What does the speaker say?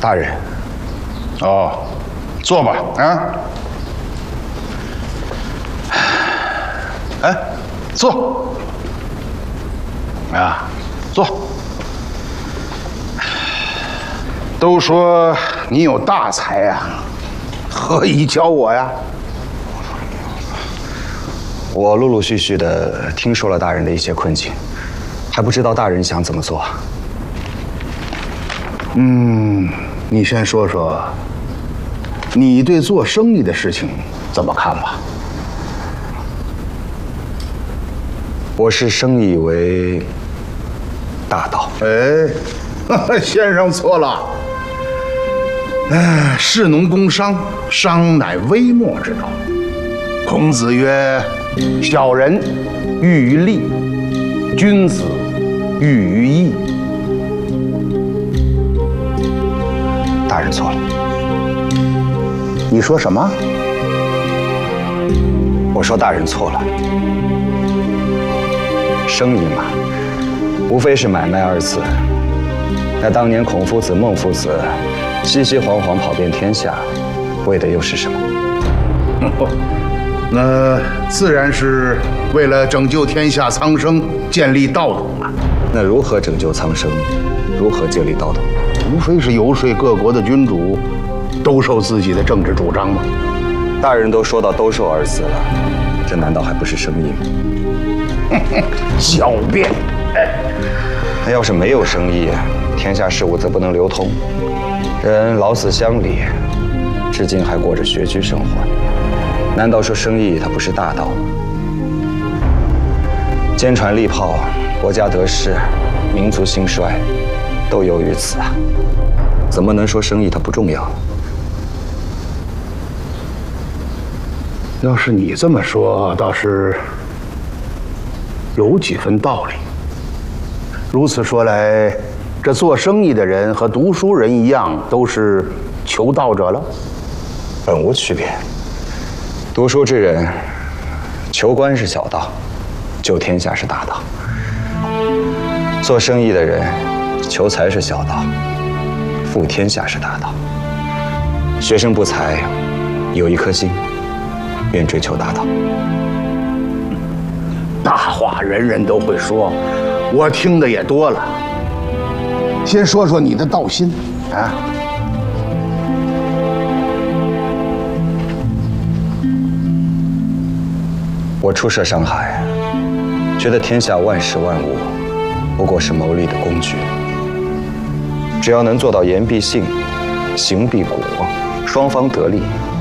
大人。哦，坐吧，啊。哎，坐。啊，坐。都说你有大才呀，何以教我呀？ 我陆陆续续的听说了大人的一些困境，还不知道大人想怎么做。 你先说说，你对做生意的事情怎么看吧？ 我视生意为大道。 哎，先生错了。士农工商，商乃微末之道。孔子曰：“小人喻于利，君子喻于义。” 大人错了。 你说什么？ 我说大人错了。生意嘛，无非是买卖二字。那当年孔夫子、孟夫子熙熙攘攘跑遍天下，为的又是什么？ 那自然是为了拯救天下苍生，建立道统啊。 那如何拯救苍生？如何建立道统？ 无非是游说各国的君主兜售自己的政治主张吗？ 大人都说到兜售二字了，这难道还不是生意吗？ 狡辩！ 那要是没有生意，天下事务则不能流通，人老死乡里，至今还过着学居生活。难道说生意它不是大道吗？坚船利炮，国家得失，民族兴衰，都由于此啊！怎么能说生意它不重要？ 要是你这么说，倒是有几分道理。如此说来，这做生意的人和读书人一样，都是求道者了？ 本无区别。读书之人，求官是小道，救天下是大道；做生意的人，求财是小道，富天下是大道。学生不才，有一颗心，愿追求大道。 大话人人都会说，我听的也多了。先说说你的道心啊。 我初涉上海，觉得天下万事万物不过是谋利的工具。只要能做到言必信，行必果，双方得利，